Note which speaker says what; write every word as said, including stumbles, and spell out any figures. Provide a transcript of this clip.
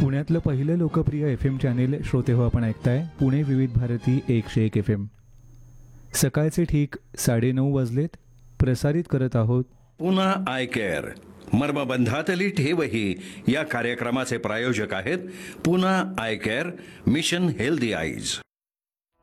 Speaker 1: पुण्यातलं पहिलं लोकप्रिय एफ एम चॅनेल श्रोते हो आपण ऐकताय पुणे विविध भारती एकशे एक एफ एम. सकाळचे ठीक साडेनऊ वाजलेत. प्रसारित करत आहोत
Speaker 2: पुन्हा आय केअर मर्मबंधातली ठेवही या कार्यक्रमाचे प्रायोजक आहेत पुन्हा I care mission healthy eyes.